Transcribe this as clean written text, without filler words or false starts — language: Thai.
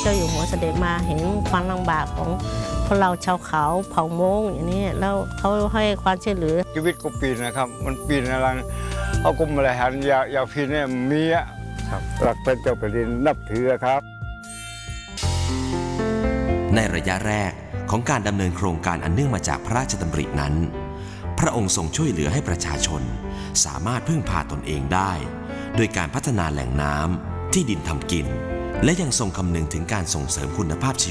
เจ้าอยู่หัวเสด็จมาเห็นความลำบากของพวกเราชาวเขาเผ่ามงอย่างนี้แล้วเขาให้ความช่วยเหลือชีวิตก็ปีนนะครับมันปีนอะไรเอากุมอะไรหันอยากพีเนี่ยมีอะครับรักเป็นเจ้าแผ่นดินนับถือครับในระยะแรกของการดำเนินโครงการอันเนื่องมาจากพระราชดำรินั้นพระองค์ทรงช่วยเหลือให้ประชาชนสามารถพึ่งพาตนเองได้โดยการพัฒนาแหล่งน้ำที่ดินทำกินและยังทรงคำนึงถึงการส่งเสริมคุณภาพชีวิต